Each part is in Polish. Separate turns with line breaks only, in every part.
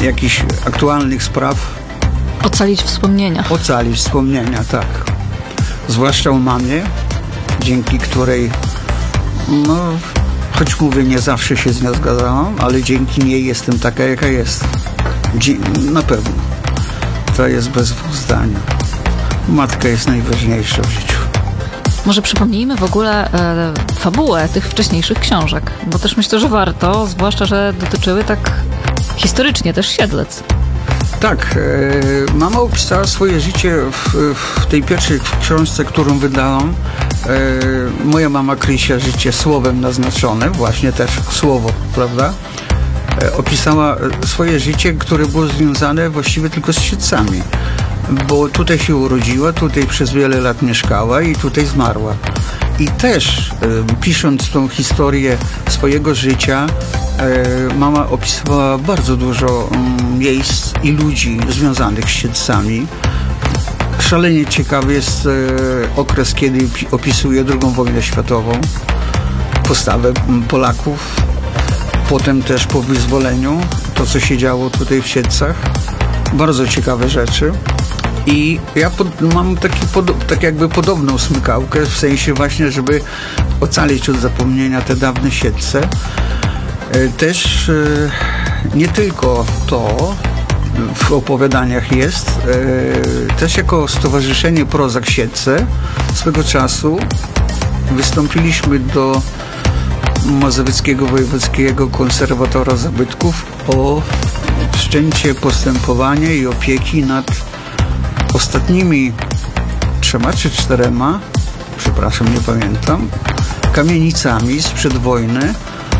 jakichś aktualnych spraw.
Ocalić wspomnienia.
Ocalić wspomnienia, tak. Zwłaszcza o mamie, dzięki której, no, choć mówię, nie zawsze się z nią zgadzałam, ale dzięki niej jestem taka, jaka jest. Na pewno. To jest bez dwóch zdań. Matka jest najważniejsza w życiu.
Może przypomnijmy w ogóle fabułę tych wcześniejszych książek, bo też myślę, że warto, zwłaszcza, że dotyczyły tak historycznie też Siedlec.
Tak, mama opisała swoje życie w tej pierwszej książce, którą wydałam. Moja mama Krysia, życie słowem naznaczone, właśnie też słowo, prawda? Opisała swoje życie, które było związane właściwie tylko z Siedlcami, bo tutaj się urodziła, tutaj przez wiele lat mieszkała i tutaj zmarła. I też pisząc tą historię swojego życia, mama opisywała bardzo dużo miejsc i ludzi związanych z Siedlcami. Szalenie ciekawy jest okres, kiedy opisuje II wojnę światową, postawę Polaków, potem też po wyzwoleniu, to co się działo tutaj w Siedlcach. Bardzo ciekawe rzeczy. I ja mam tak jakby podobną smykałkę, w sensie właśnie, żeby ocalić od zapomnienia te dawne Siedlce. Też nie tylko to w opowiadaniach jest, też jako Stowarzyszenie Prozak Siedlce swego czasu wystąpiliśmy do Mazowieckiego Wojewódzkiego Konserwatora Zabytków o wszczęcie postępowania i opieki nad ostatnimi 3 czy 4, przepraszam, nie pamiętam, kamienicami sprzed wojny,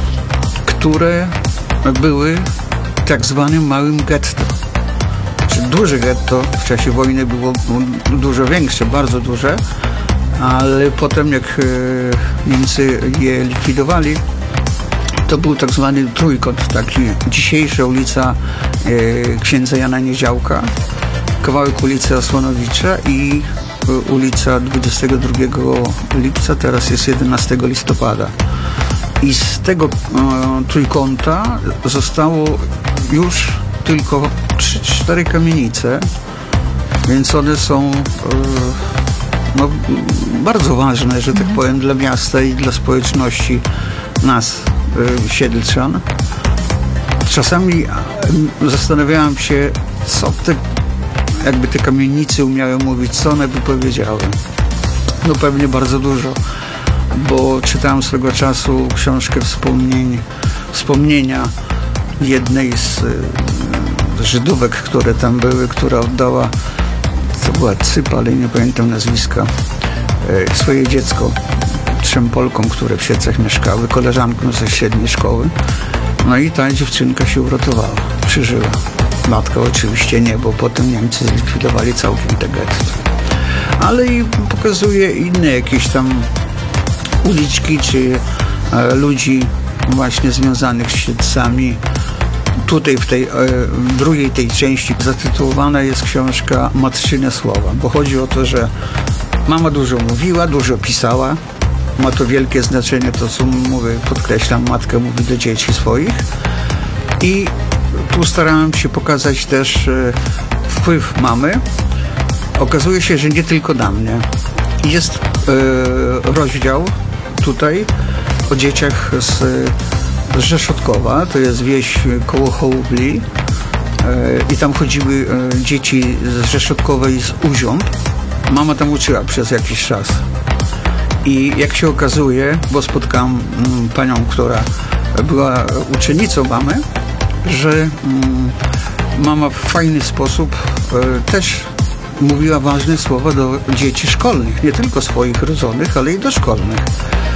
które były tak zwanym małym getto. Duże getto w czasie wojny było dużo większe, bardzo duże, ale potem jak Niemcy je likwidowali, to był tak zwany trójkąt, taki dzisiejsza ulica księdza Jana Niedziałka, kawałek ulicy Osłonowicza i ulica 22 lipca, teraz jest 11 listopada. I z tego trójkąta zostało już tylko 3-4 kamienice, więc one są no, bardzo ważne, że tak powiem, dla miasta i dla społeczności nas, Siedlczan. Czasami zastanawiałem się, co te kamienice umiały mówić, co one by powiedziały. No pewnie bardzo dużo, bo czytałem swego czasu książkę wspomnienia jednej z Żydówek, które tam były, która oddała, to była Cypa, ale nie pamiętam nazwiska, swoje dziecko 3 Polkom, które w Siedlcach mieszkały, koleżankom ze średniej szkoły. No i ta dziewczynka się uratowała, przeżyła. Matka oczywiście nie, bo potem Niemcy zlikwidowali całkiem te getto. Ale i pokazuje inne jakieś tam uliczki, czy ludzi właśnie związanych z Siedlcami. Tutaj w tej drugiej tej części zatytułowana jest książka Matczyne słowa, bo chodzi o to, że mama dużo mówiła, dużo pisała. Ma to wielkie znaczenie, to co mówię, podkreślam, matka mówi do dzieci swoich. I tu starałem się pokazać też wpływ mamy. Okazuje się, że nie tylko na mnie. Jest rozdział tutaj o dzieciach z Rzeszotkowa, to jest wieś koło Hołubli, i tam chodziły dzieci z Rzeszotkowa i z Uziąb. Mama tam uczyła przez jakiś czas. I jak się okazuje, bo spotkałam panią, która była uczennicą mamy, że mama w fajny sposób też mówiła ważne słowa do dzieci szkolnych, nie tylko swoich rodzonych, ale i do szkolnych.